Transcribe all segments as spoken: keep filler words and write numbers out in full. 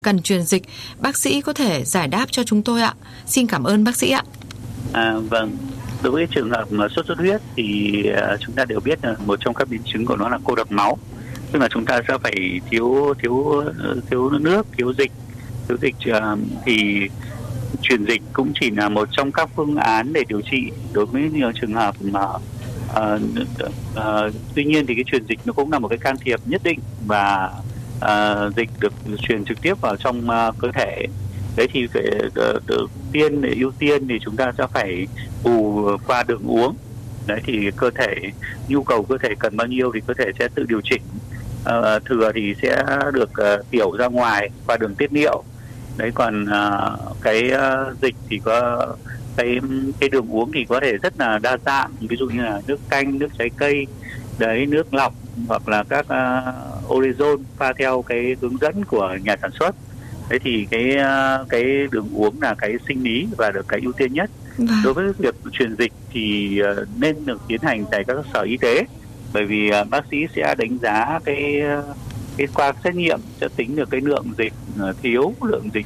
cần truyền dịch, bác sĩ có thể giải đáp cho chúng tôi ạ. Xin cảm ơn bác sĩ ạ. À, vâng, đối với trường hợp mà sốt xuất huyết thì uh, chúng ta đều biết là một trong các biến chứng của nó là cô độc máu, tức là chúng ta sẽ phải thiếu thiếu thiếu nước, thiếu dịch, thiếu dịch uh, thì truyền dịch cũng chỉ là một trong các phương án để điều trị đối với nhiều trường hợp mà uh, uh, tuy nhiên thì cái truyền dịch nó cũng là một cái can thiệp nhất định và uh, dịch được truyền trực tiếp vào trong uh, cơ thể. Đấy thì phải đầu tiên để ưu tiên thì chúng ta sẽ phải bù qua đường uống. Đấy thì cơ thể nhu cầu cơ thể cần bao nhiêu thì cơ thể sẽ tự điều chỉnh. À, thừa thì sẽ được uh, tiểu ra ngoài qua đường tiết niệu. Đấy còn uh, cái uh, dịch thì có cái cái đường uống thì có thể rất là đa dạng, ví dụ như là nước canh, nước trái cây, đấy nước lọc hoặc là các uh, orezon pha theo cái hướng dẫn của nhà sản xuất. Thế thì cái cái đường uống là cái sinh lý và được cái ưu tiên nhất. Vâng. Đối với việc truyền dịch thì nên được tiến hành tại các sở y tế, bởi vì bác sĩ sẽ đánh giá cái cái qua xét nghiệm sẽ tính được cái lượng dịch thiếu, lượng dịch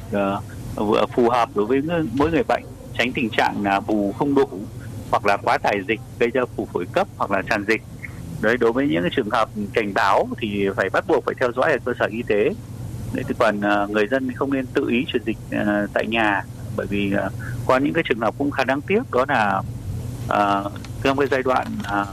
phù hợp đối với mỗi người bệnh, tránh tình trạng là bù không đủ hoặc là quá tải dịch gây ra phù phổi cấp hoặc là tràn dịch. Đấy, đối với những cái trường hợp cảnh báo thì phải bắt buộc phải theo dõi ở cơ sở y tế. Đấy, thì còn uh, người dân không nên tự ý truyền dịch uh, tại nhà, bởi vì uh, có những cái trường hợp cũng khá đáng tiếc, đó là uh, trong cái giai đoạn uh,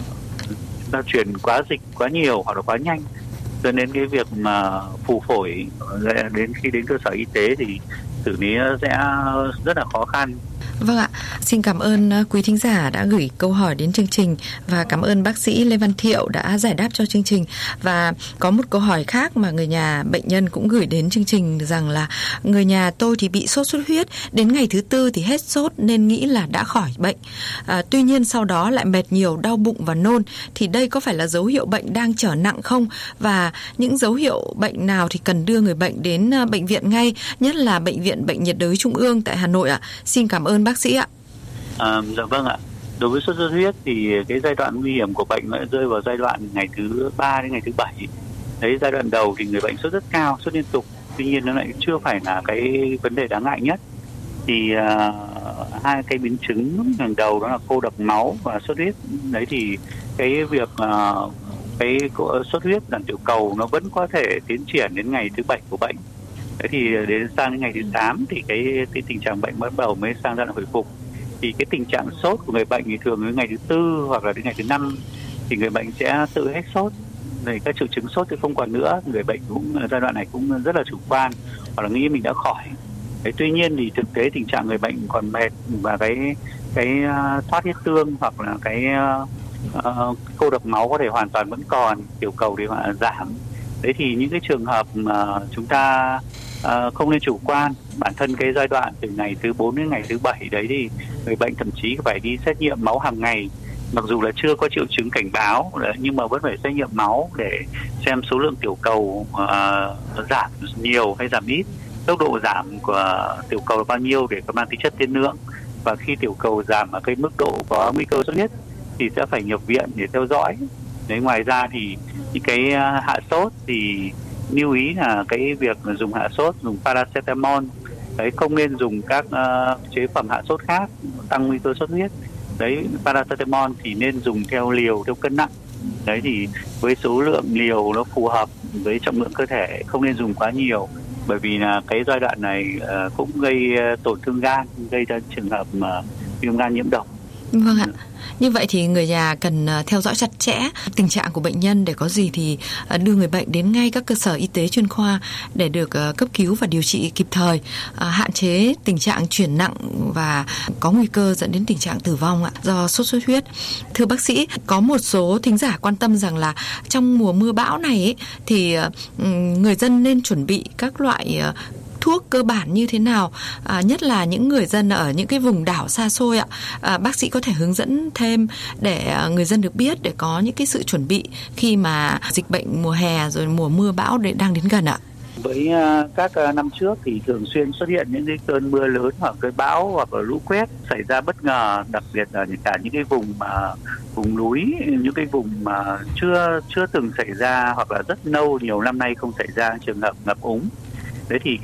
chúng ta truyền quá dịch quá nhiều hoặc là quá nhanh, cho nên cái việc mà phù phổi đến khi đến cơ sở y tế thì xử lý sẽ rất là khó khăn. Vâng ạ, xin cảm ơn quý thính giả đã gửi câu hỏi đến chương trình và cảm ơn bác sĩ Lê Văn Thiệu đã giải đáp cho chương trình. Và có một câu hỏi khác mà người nhà bệnh nhân cũng gửi đến chương trình rằng là người nhà tôi thì bị sốt xuất huyết, đến ngày thứ tư thì hết sốt nên nghĩ là đã khỏi bệnh. À, tuy nhiên sau đó lại mệt nhiều, đau bụng và nôn, thì đây có phải là dấu hiệu bệnh đang trở nặng không? Và những dấu hiệu bệnh nào thì cần đưa người bệnh đến bệnh viện ngay, nhất là Bệnh viện Bệnh nhiệt đới Trung ương tại Hà Nội ạ? Xin cảm ơn bác sĩ ạ. À, dạ vâng ạ. Đối với sốt xuất huyết thì cái giai đoạn nguy hiểm của bệnh nó rơi vào giai đoạn ngày thứ ba đến ngày thứ bảy. Đấy, giai đoạn đầu thì người bệnh sốt rất cao, sốt liên tục. Tuy nhiên nó lại chưa phải là cái vấn đề đáng ngại nhất. Thì uh, hai cái biến chứng hàng đầu đó là cô độc máu và sốt huyết. Đấy thì cái việc uh, cái sốt huyết giảm tiểu cầu nó vẫn có thể tiến triển đến ngày thứ bảy của bệnh. Đấy thì đến sang đến ngày thứ tám thì cái, cái tình trạng bệnh bắt đầu mới sang giai đoạn hồi phục. Thì cái tình trạng sốt của người bệnh thì thường đến ngày thứ tư hoặc là đến ngày thứ năm thì người bệnh sẽ tự hết sốt. Thì các triệu chứng sốt thì không còn nữa, người bệnh cũng giai đoạn này cũng rất là chủ quan hoặc là nghĩ mình đã khỏi. Đấy, tuy nhiên thì thực tế tình trạng người bệnh còn mệt và cái cái uh, thoát huyết tương hoặc là cái uh, uh, cô độc máu có thể hoàn toàn vẫn còn, tiểu cầu thì họ giảm. Đấy thì những cái trường hợp mà chúng ta uh, không nên chủ quan. Bản thân cái giai đoạn từ ngày thứ bốn đến ngày thứ bảy đấy thì người bệnh thậm chí phải đi xét nghiệm máu hàng ngày, mặc dù là chưa có triệu chứng cảnh báo đấy, nhưng mà vẫn phải xét nghiệm máu để xem số lượng tiểu cầu uh, giảm nhiều hay giảm ít, tốc độ giảm của tiểu cầu là bao nhiêu để có mang tính chất tiên lượng, và khi tiểu cầu giảm ở cái mức độ có nguy cơ sốt huyết thì sẽ phải nhập viện để theo dõi. Đấy, ngoài ra thì những cái uh, hạ sốt thì lưu ý là cái việc dùng hạ sốt, dùng paracetamol, đấy, không nên dùng các uh, chế phẩm hạ sốt khác tăng nguy cơ sốt huyết. Đấy, paracetamol thì nên dùng theo liều, theo cân nặng. Đấy thì với số lượng liều nó phù hợp với trọng lượng cơ thể, không nên dùng quá nhiều, bởi vì là cái giai đoạn này uh, cũng gây uh, tổn thương gan, gây ra trường hợp mà viêm gan nhiễm độc. Vâng ạ. Như vậy thì người nhà cần theo dõi chặt chẽ tình trạng của bệnh nhân để có gì thì đưa người bệnh đến ngay các cơ sở y tế chuyên khoa để được cấp cứu và điều trị kịp thời, hạn chế tình trạng chuyển nặng và có nguy cơ dẫn đến tình trạng tử vong ạ do sốt xuất huyết. Thưa bác sĩ, có một số thính giả quan tâm rằng là trong mùa mưa bão này ấy, thì người dân nên chuẩn bị các loại thuốc cơ bản như thế nào, à, nhất là những người dân ở những cái vùng đảo xa xôi ạ. À, bác sĩ có thể hướng dẫn thêm để người dân được biết, để có những cái sự chuẩn bị khi mà dịch bệnh mùa hè rồi mùa mưa bão để đang đến gần ạ. Với uh, các uh, năm trước thì thường xuyên xuất hiện những cái cơn mưa lớn hoặc cơn bão hoặc là lũ quét xảy ra bất ngờ, đặc biệt là cả những cái vùng mà vùng núi, những cái vùng mà chưa chưa từng xảy ra hoặc là rất lâu nhiều năm nay không xảy ra trường hợp ngập úng. Đấy thì